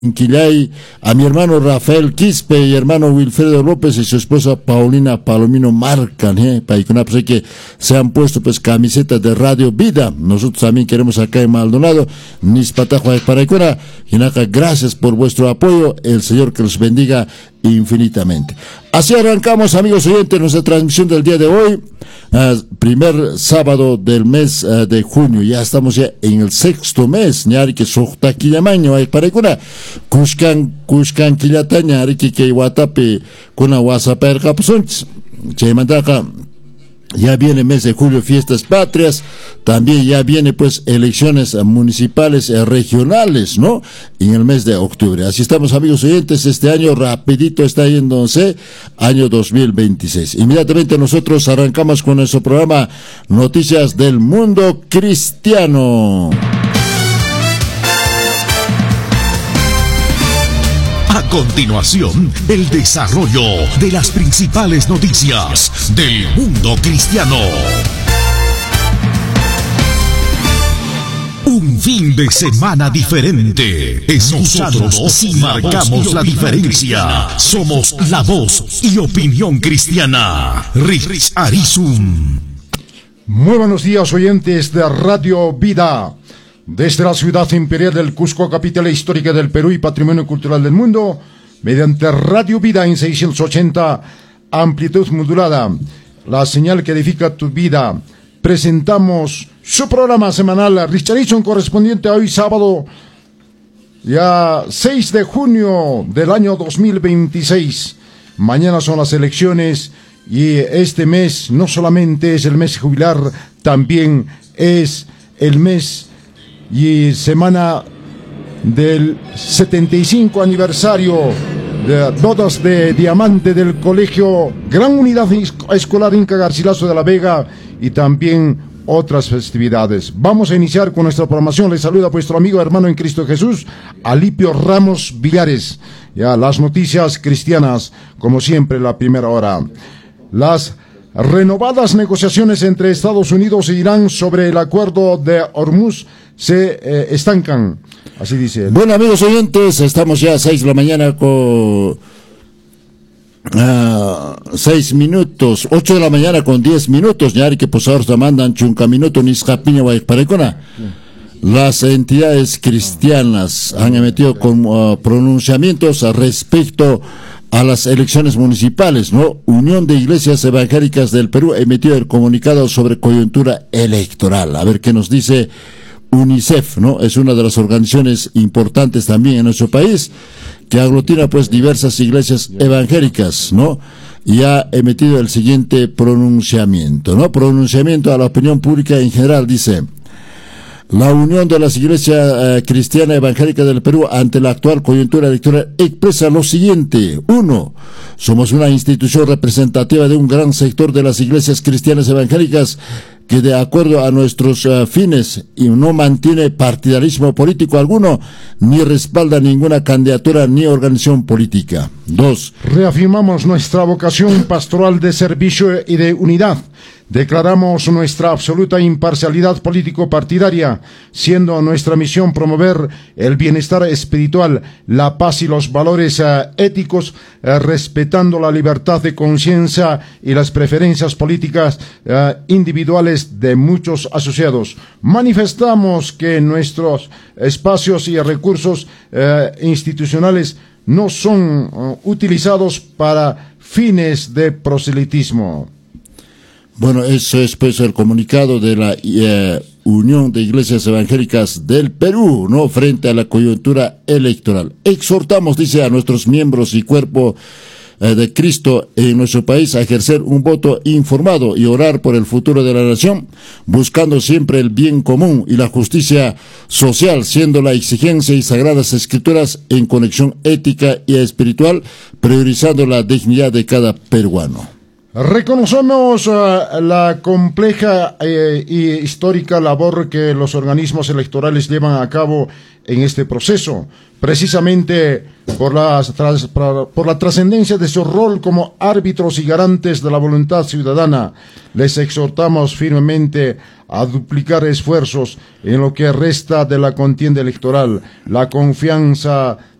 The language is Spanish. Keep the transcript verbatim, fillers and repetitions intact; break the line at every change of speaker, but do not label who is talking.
Quillay, a mi hermano Rafael Quispe y hermano Wilfredo López y su esposa Paulina Palomino Marcan, ¿eh? Para pues, que se han puesto pues camisetas de Radio Vida. Nosotros también queremos acá en Maldonado, Nispatajo de Paraicuna, y nada, gracias por vuestro apoyo, el Señor que los bendiga infinitamente. Así arrancamos, amigos oyentes, nuestra transmisión del día de hoy, uh, primer sábado del mes uh, de junio. Ya estamos ya en el sexto mes, ñari que sojta quillamaño hay parecuna, cuscan, cuscan quillata ñari que que guatape con WhatsApp el capsonch, che mandaca. Ya viene mes de julio, fiestas patrias, también ya viene pues elecciones municipales y regionales, ¿no? En el mes de octubre. Así estamos, amigos oyentes, este año rapidito está yéndose, año dos mil veintiséis. Inmediatamente nosotros arrancamos con nuestro programa Noticias del Mundo Cristiano.
A continuación, el desarrollo de las principales noticias del mundo cristiano. Un fin de semana diferente. Nosotros sí marcamos la diferencia. Somos la voz y opinión cristiana. Rich Arizum.
Muy buenos días, oyentes de Radio Vida. Desde la ciudad imperial del Cusco, capital histórica del Perú y patrimonio cultural del mundo, mediante Radio Vida en seiscientos ochenta, amplitud modulada, la señal que edifica tu vida, presentamos su programa semanal Richardson, correspondiente a hoy sábado, ya seis de junio del año dos mil veintiséis. Mañana son las elecciones y este mes no solamente es el mes jubilar, también es el mes y semana del setenta y cinco aniversario de bodas de diamante del Colegio Gran Unidad Escolar Inca Garcilaso de la Vega y también otras festividades. Vamos a iniciar con nuestra programación. Les saluda vuestro amigo hermano en Cristo Jesús, Alipio Ramos Villares. Ya las noticias cristianas, como siempre, la primera hora. Las renovadas negociaciones entre Estados Unidos e Irán sobre el acuerdo de Hormuz se eh, estancan, así dice.
Bueno, amigos oyentes, estamos ya a seis de la mañana con uh, seis minutos, ocho de la mañana con diez minutos, ya que pues ahora mandan chunca minuto ni escapiña parecona. Las entidades cristianas han emitido con uh, pronunciamientos respecto a las elecciones municipales, ¿no? Unión de Iglesias Evangélicas del Perú emitió el comunicado sobre coyuntura electoral. A ver qué nos dice UNICEF, ¿no? Es una de las organizaciones importantes también en nuestro país, que aglutina pues diversas iglesias evangélicas, ¿no? Y ha emitido el siguiente pronunciamiento, ¿no? Pronunciamiento a la opinión pública en general, dice: la Unión de las Iglesias eh, Cristiana Evangélica del Perú ante la actual coyuntura electoral expresa lo siguiente. Uno, somos una institución representativa de un gran sector de las iglesias cristianas evangélicas que de acuerdo a nuestros uh, fines y no mantiene partidarismo político alguno, ni respalda ninguna candidatura ni organización política. Dos,
reafirmamos nuestra vocación pastoral de servicio y de unidad. Declaramos nuestra absoluta imparcialidad político-partidaria, siendo nuestra misión promover el bienestar espiritual, la paz y los valores uh, éticos, uh, respetando la libertad de conciencia y las preferencias políticas uh, individuales de muchos asociados. Manifestamos que nuestros espacios y recursos uh, institucionales no son uh, utilizados para fines de proselitismo.
Bueno, eso es pues el comunicado de la eh, Unión de Iglesias Evangélicas del Perú, ¿no? Frente a la coyuntura electoral. Exhortamos, dice, a nuestros miembros y cuerpo eh, de Cristo en nuestro país a ejercer un voto informado y orar por el futuro de la nación, buscando siempre el bien común y la justicia social, siendo la exigencia y sagradas escrituras en conexión ética y espiritual, priorizando la dignidad de cada peruano.
Reconocemos uh, la compleja eh, y histórica labor que los organismos electorales llevan a cabo en este proceso, precisamente por la, tras, por la trascendencia de su rol como árbitros y garantes de la voluntad ciudadana. Les exhortamos firmemente a duplicar esfuerzos en lo que resta de la contienda electoral. La confianza